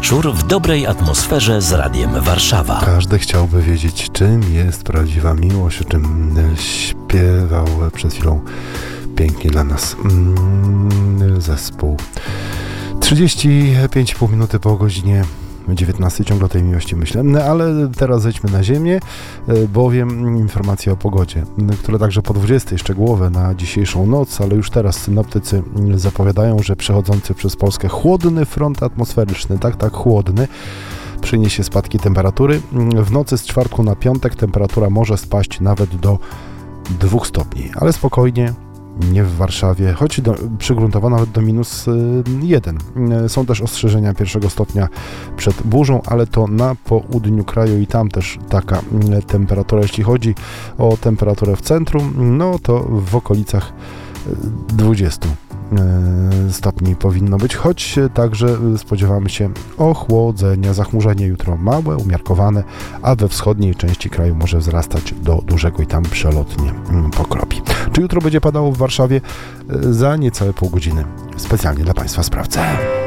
wieczór w dobrej atmosferze z Radiem Warszawa. Każdy chciałby wiedzieć, czym jest prawdziwa miłość, o czym śpiewał przed chwilą pięknie dla nas zespół. 35,5 minuty po godzinie 19, ciągle o tej miłości myślę, ale teraz zejdźmy na ziemię, bowiem informacje o pogodzie, które także po 20 szczegółowe na dzisiejszą noc, ale już teraz synoptycy zapowiadają, że przechodzący przez Polskę chłodny front atmosferyczny, tak chłodny, przyniesie spadki temperatury. W nocy z czwartku na piątek temperatura może spaść nawet do 2 stopni, ale spokojnie, nie w Warszawie, choć przygruntowo nawet do -1. Są też ostrzeżenia 1 stopnia przed burzą, ale to na południu kraju i tam też taka temperatura. Jeśli chodzi o temperaturę w centrum, no to w okolicach 20 stopni powinno być, choć także spodziewamy się ochłodzenia. Zachmurzenie jutro małe, umiarkowane, a we wschodniej części kraju może wzrastać do dużego i tam przelotnie pokropi. Czy jutro będzie padało w Warszawie? Za niecałe pół godziny specjalnie dla Państwa sprawdzę.